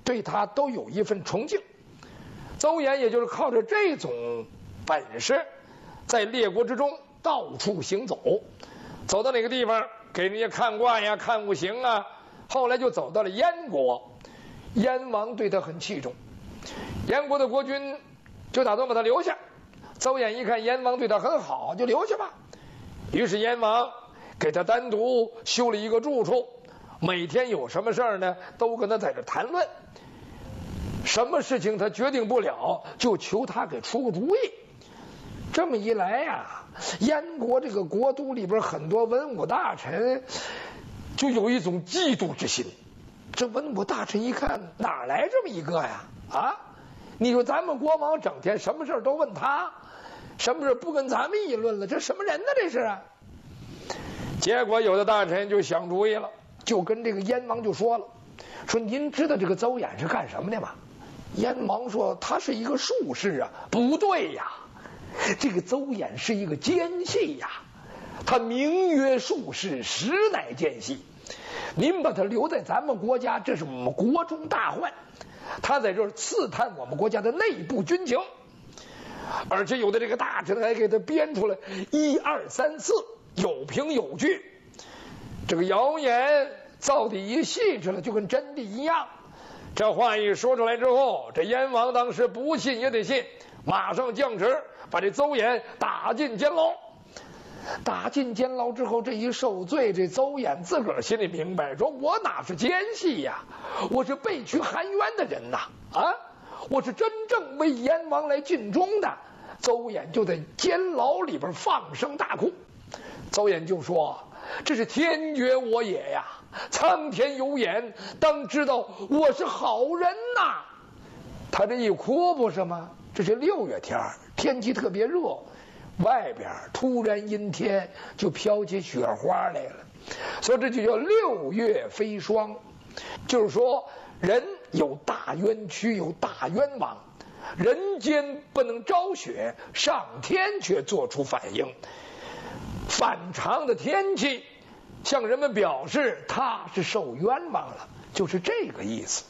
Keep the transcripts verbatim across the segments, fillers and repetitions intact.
对他都有一份崇敬。邹衍也就是靠着这种本事，在列国之中到处行走，走到哪个地方给人家看卦呀、看五行啊。后来就走到了燕国，燕王对他很器重，燕国的国君就打算把他留下。邹衍一看燕王对他很好，就留下吧。于是燕王给他单独修了一个住处，每天有什么事儿呢，都跟他在这谈论。什么事情他决定不了，就求他给出个主意。这么一来呀、啊，燕国这个国都里边很多文武大臣就有一种嫉妒之心。这文武大臣一看，哪来这么一个呀？啊，你说咱们国王整天什么事都问他，什么事不跟咱们议论了？这什么人呢？这是啊！结果有的大臣就想主意了，就跟这个燕王就说了，说您知道这个邹衍是干什么的吗？燕王说他是一个术士啊。不对呀，这个邹衍是一个奸细呀，他名曰术士，实乃奸细。您把他留在咱们国家，这是我们国中大患。他在这儿刺探我们国家的内部军情，而且有的这个大臣还给他编出来一二三四，有凭有据。这个谣言造的一细致了，就跟真的一样。这话一说出来之后，这燕王当时不信也得信，马上降旨把这邹衍打进监牢。打进监牢之后，这一受罪，这邹衍自个儿心里明白，说我哪是奸细呀，我是被屈含冤的人呐！啊，我是真正为燕王来尽忠的。邹衍就在监牢里边放声大哭。邹衍就说：“这是天绝我也呀，苍天有眼，当知道我是好人呐。”他这一哭不是吗？这是六月天，天气特别热。外边突然阴天，就飘起雪花来了，所以这就叫六月飞霜。就是说，人有大冤屈，有大冤枉，人间不能昭雪，上天却做出反应。反常的天气向人们表示他是受冤枉了，就是这个意思。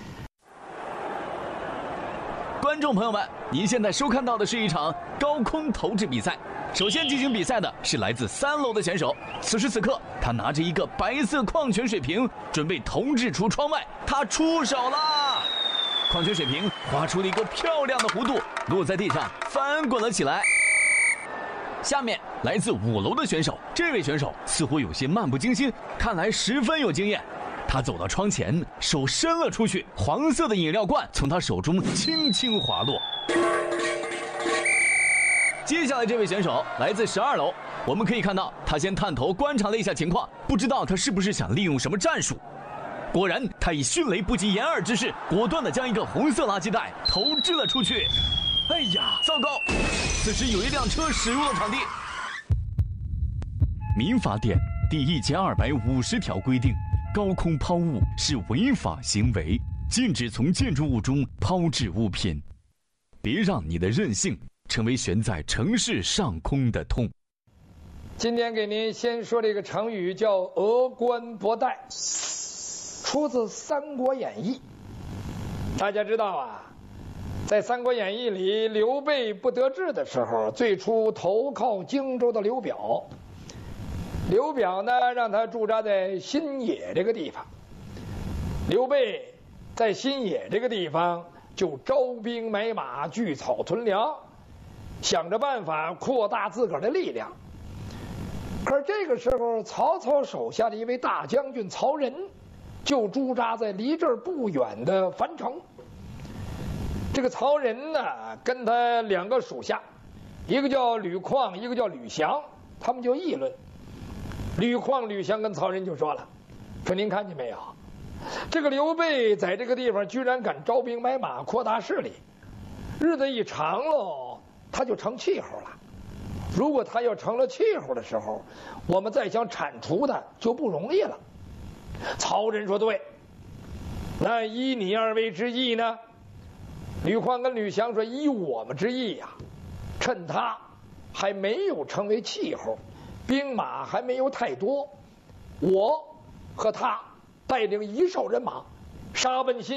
观众朋友们，您现在收看到的是一场高空投掷比赛。首先进行比赛的是来自三楼的选手，此时此刻，他拿着一个白色矿泉水瓶，准备投掷出窗外。他出手了，矿泉水瓶划出了一个漂亮的弧度，落在地上，翻滚了起来。下面来自五楼的选手，这位选手似乎有些漫不经心，看来十分有经验。他走到窗前，手伸了出去，黄色的饮料罐从他手中轻轻滑落。接下来这位选手来自十二楼，我们可以看到他先探头观察了一下情况，不知道他是不是想利用什么战术。果然，他以迅雷不及掩耳之势，果断地将一个红色垃圾袋投掷了出去。哎呀，糟糕！此时有一辆车驶入了场地。民法典第一千二百五十条规定，高空抛物是违法行为，禁止从建筑物中抛掷物品。别让你的任性成为悬在城市上空的痛。 今天给您先说这个成语叫峨冠博带，出自《三国演义》。大家知道啊，在《三国演义》里，刘备不得志的时候，最初投靠荆州的刘表。刘表呢，让他驻扎在新野这个地方。刘备在新野这个地方就招兵买马，聚草屯粮，想着办法扩大自个儿的力量。可是这个时候，曹操手下的一位大将军曹仁就驻扎在离这儿不远的樊城。这个曹仁呢，跟他两个属下，一个叫吕旷，一个叫吕翔，他们就议论。吕旷、吕翔跟曹仁就说了：“说您看见没有，这个刘备在这个地方居然敢招兵买马，扩大势力，日子一长喽，他就成气候了。如果他要成了气候的时候，我们再想铲除他就不容易了。”曹仁说：“对，那依你二位之意呢？”吕旷跟吕翔说：“依我们之意呀、啊，趁他还没有成为气候，兵马还没有太多，我和他带领一哨人马杀奔新